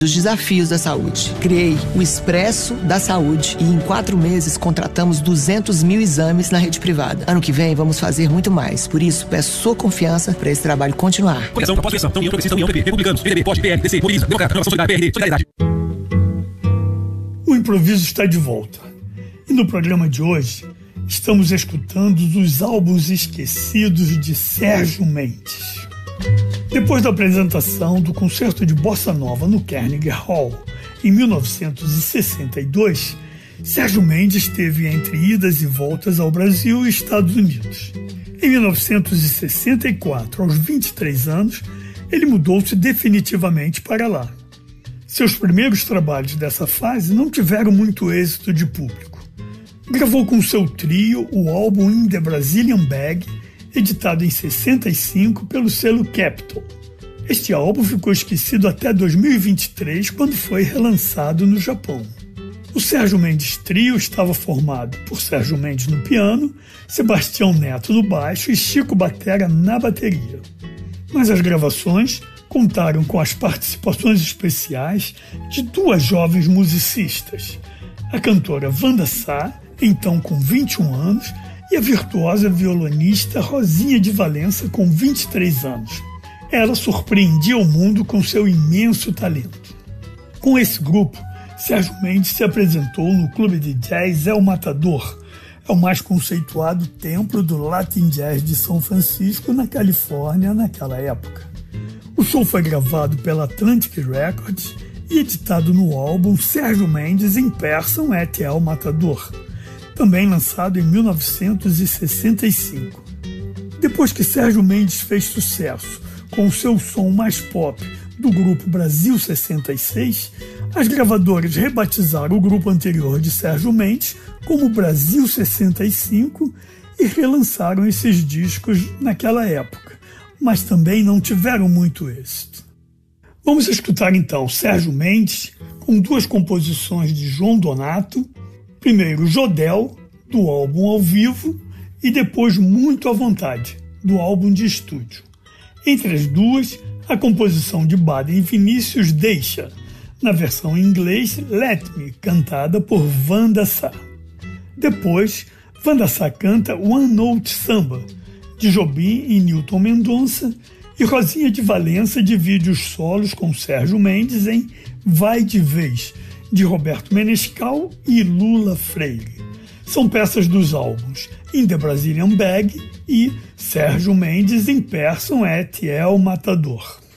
Os desafios da saúde. Criei o Expresso da Saúde e em 4 meses contratamos 200 mil exames na rede privada. Ano que vem vamos fazer muito mais. Por isso, peço sua confiança para esse trabalho continuar. Coligação, pós-eleição, União Progressista, União, PP, Republicanos, PDB, POD, PL, DC, Mobiliza, Democrata, Renovação Solidária, PRD, Solidariedade. O improviso está de volta. E no programa de hoje, estamos escutando os álbuns esquecidos de Sérgio Mendes. Depois da apresentação do concerto de Bossa Nova no Carnegie Hall, em 1962, Sérgio Mendes esteve entre idas e voltas ao Brasil e Estados Unidos. Em 1964, aos 23 anos, ele mudou-se definitivamente para lá. Seus primeiros trabalhos dessa fase não tiveram muito êxito de público. Gravou com seu trio o álbum In the Brazilian Bag, editado em 65 pelo selo Capitol. Este álbum ficou esquecido até 2023, quando foi relançado no Japão. O Sérgio Mendes Trio estava formado por Sérgio Mendes no piano, Sebastião Neto no baixo e Chico Batera na bateria. Mas as gravações contaram com as participações especiais de 2 jovens musicistas, a cantora Wanda Sá, então com 21 anos, e a virtuosa violonista Rosinha de Valença, com 23 anos. Ela surpreendia o mundo com seu imenso talento. Com esse grupo, Sérgio Mendes se apresentou no clube de jazz El Matador, é o mais conceituado templo do Latin Jazz de São Francisco, na Califórnia, naquela época. O show foi gravado pela Atlantic Records e editado no álbum Sérgio Mendes in Person at El Matador, também lançado em 1965. Depois que Sérgio Mendes fez sucesso com o seu som mais pop do grupo Brasil 66, as gravadoras rebatizaram o grupo anterior de Sérgio Mendes como Brasil 65 e relançaram esses discos naquela época, mas também não tiveram muito êxito. Vamos escutar então Sérgio Mendes com 2 composições de João Donato, primeiro Jodel, do álbum ao vivo, e depois Muito à Vontade, do álbum de estúdio. Entre as duas, a composição de Baden e Vinícius Deixa, na versão em inglês Let Me, cantada por Wanda Sá. Depois, Wanda Sá canta One Note Samba, de Jobim e Newton Mendonça, e Rosinha de Valença divide os solos com Sérgio Mendes em Vai de Vez, de Roberto Menescal e Lula Freire. São peças dos álbuns In the Brazilian Bag e Sérgio Mendes in Person at El Matador.